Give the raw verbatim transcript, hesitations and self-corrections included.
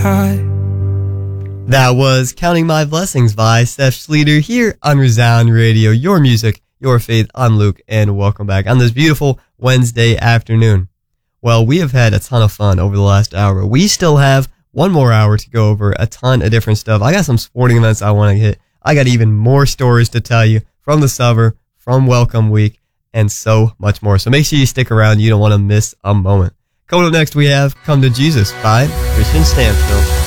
high. That was Counting My Blessings by Seth Schleter here on Resound Radio. Your music, your faith. I'm Luke, and welcome back on this beautiful Wednesday afternoon. Well, we have had a ton of fun over the last hour. We still have one more hour to go over a ton of different stuff. I got some sporting events I want to hit. I got even more stories to tell you from the summer, from Welcome Week, and so much more. So make sure you stick around. You don't want to miss a moment. Coming up next, we have Come to Jesus by Christian Stansfield.